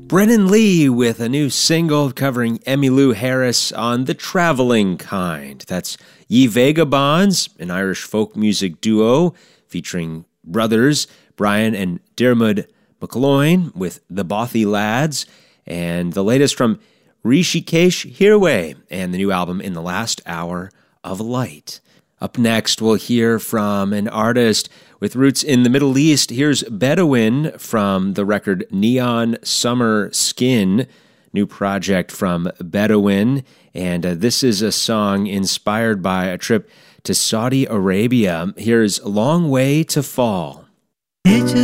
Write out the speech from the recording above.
Brennan Lee with a new single covering Emmylou Harris on The Traveling Kind. That's Ye Vagabonds, an Irish folk music duo featuring brothers Brian and Diarmuid McLoin with The Bothy Lads, and the latest from Rishikesh Hirway and the new album In the Last Hour of Light. Up next, we'll hear from an artist with roots in the Middle East. Here's Bedouin from the record Neon Summer Skin, new project from Bedouin. And this is a song inspired by a trip to Saudi Arabia. Here's Long Way to Fall.